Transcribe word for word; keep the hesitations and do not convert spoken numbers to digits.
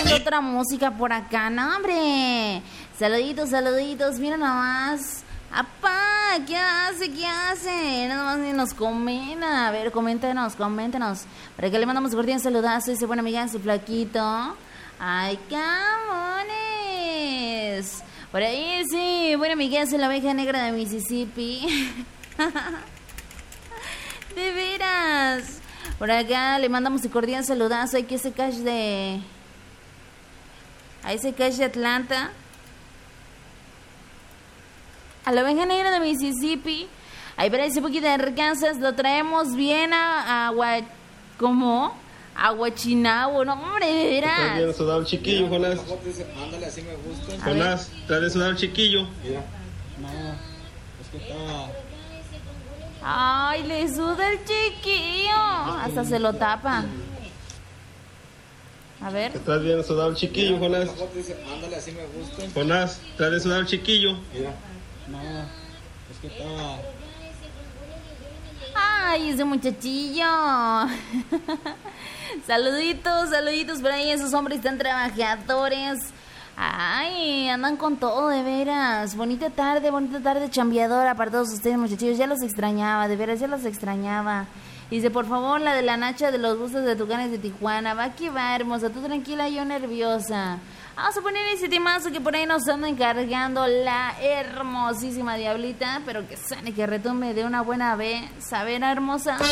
poniendo otra música por acá, no, hombre. Saluditos, saluditos, mira nomás. ¡Apá! ¿Qué hace? ¿Qué hace? Nada más ni nos comenta. A ver, coméntenos, coméntenos. Para que le mandamos un cordial saludazo. Dice buena amiga, su flaquito. ¡Ay, camones! Por ahí sí, buena amiga, es la oveja negra de Mississippi. De veras. Por acá le mandamos un cordial saludazo. Hay que ese cash de... A ese cash de Atlanta. A la oveja negra de Mississippi. Ahí para ese poquito de Arkansas lo traemos bien a, a Gua- ¿cómo? A Huachinabo, no, hombre, de veras. Estás bien sudado el chiquillo, Jonás. Ándale, así me gusta. Jonás, estás bien sudado el chiquillo. Mira. No, es que estaba... Ay, le suda el chiquillo. Hasta se lo tapa. A ver. Estás bien sudado el chiquillo, Jonás. Ándale, así me gusta. Jonás, estás bien sudado el chiquillo. Mira. No, es que estaba... Ay, ese muchachillo. Saluditos, saluditos por ahí. Esos hombres tan trabajadores. Ay, andan con todo, de veras. Bonita tarde, bonita tarde chambeadora para todos ustedes, muchachillos. Ya los extrañaba, de veras, ya los extrañaba. Dice, por favor, la de la Nacha de los gustos de Tucanes de Tijuana. Va que va, hermosa. Tú tranquila, yo nerviosa. Vamos a poner ese temazo que por ahí nos anda encargando la hermosísima Diablita. Pero que sane, que retumbe de una buena vez. Saber, hermosa.